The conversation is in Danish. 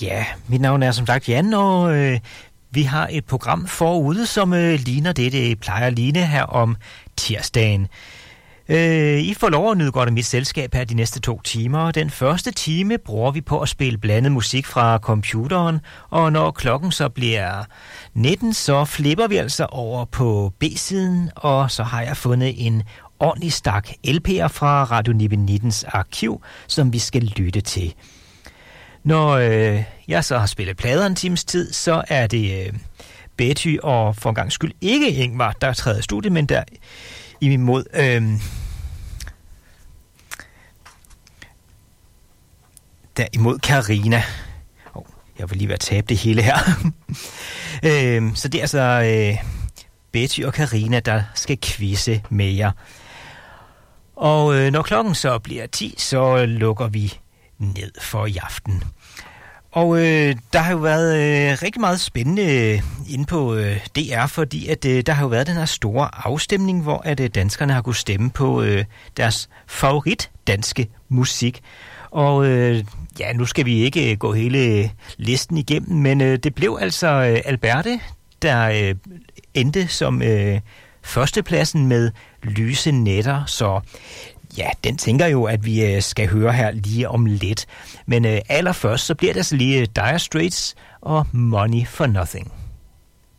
Ja, mit navn er som sagt Jan, og vi har et program forude, som ligner det plejer at ligne her om tirsdagen. I får lov at nyde godt af mit selskab her de næste 2 timer. Den første time bruger vi på at spille blandet musik fra computeren, og når klokken så bliver 19, så flipper vi altså over på B-siden, og så har jeg fundet en ordentlig stak LP'er fra Radio Nibbe-Nittens arkiv, som vi skal lytte til. Når jeg så har spillet plader en times tid, så er det Betty og for en gang skyld ikke Ingvar, der træder i studiet, men der imod derimod Karina. Jeg vil lige være tabe det hele her. Så det er altså Betty og Karina, der skal quizze med jer. Og når klokken så bliver 10, så lukker vi ned for i aften. Og der har jo været rigtig meget spændende inde på DR, fordi at der har jo været den her store afstemning, hvor at danskerne har kunnet stemme på deres favorit danske musik. Og ja, nu skal vi ikke gå hele listen igennem, men det blev altså Alberte, der endte som førstepladsen med Lyse Nætter, så ja, den tænker jo, at vi skal høre her lige om lidt. Men allerførst, så bliver det altså lige Dire Straits og Money for Nothing.